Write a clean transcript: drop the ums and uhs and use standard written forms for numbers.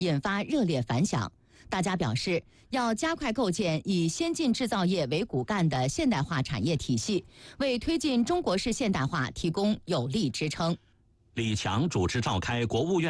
引发热烈反响。大家表示，要加快构建以先进制造业为骨干的现代化产业体系，为推进中国式现代化提供有力支撑。 李强主持召开国务院